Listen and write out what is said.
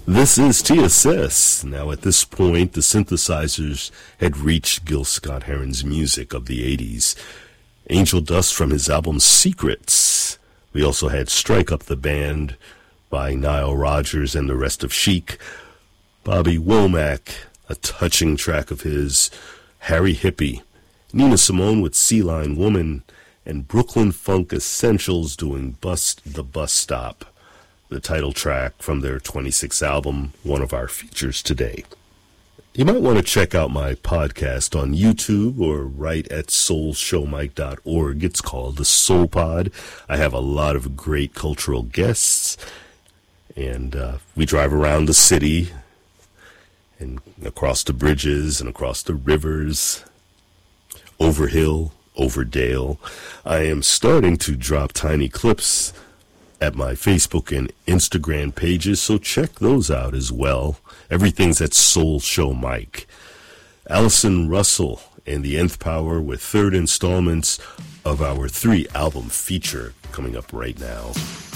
This is TSS. Now, at this point, the synthesizers had reached Gil Scott-Heron's music of the 80s. Angel Dust from his album Secrets. We also had Strike Up the Band by Nile Rodgers and the rest of Chic. Bobby Womack, a touching track of his. Harry Hippie. Nina Simone with Sea Lion Woman. And Brooklyn Funk Essentials doing The Bus Stop, the title track from their 26th album, one of our features today. You might want to check out my podcast on YouTube or right at soulshowmike.org. It's called The Soul Pod. I have a lot of great cultural guests, and we drive around the city and across the bridges and across the rivers, over hill, over dale. I am starting to drop tiny clips at my Facebook and Instagram pages, so check those out as well. Everything's at Soul Show Mike. Allison Russell and the Nth Power with third installments of our 3-album feature coming up right now.